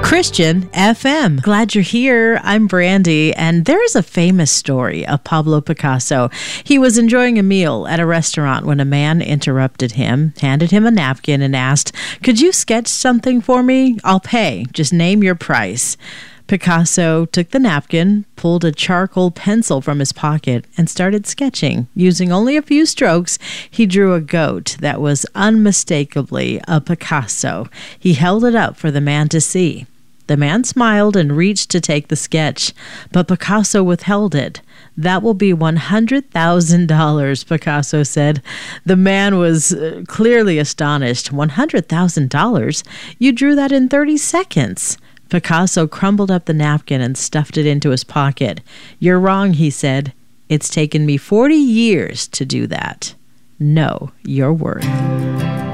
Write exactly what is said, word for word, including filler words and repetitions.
Christian F M. Glad you're here. I'm Brandy, and there's a famous story of Pablo Picasso. He was enjoying a meal at a restaurant when a man interrupted him, handed him a napkin, and asked, "Could you sketch something for me? I'll pay. Just name your price." Picasso took the napkin, pulled a charcoal pencil from his pocket, and started sketching. Using only a few strokes, he drew a goat that was unmistakably a Picasso. He held it up for the man to see. The man smiled and reached to take the sketch, but Picasso withheld it. "That will be one hundred thousand dollars, Picasso said. The man was uh, clearly astonished. one hundred thousand dollars? You drew that in thirty seconds. Picasso crumbled up the napkin and stuffed it into his pocket. "You're wrong," he said. "It's taken me forty years to do that. Know your worth."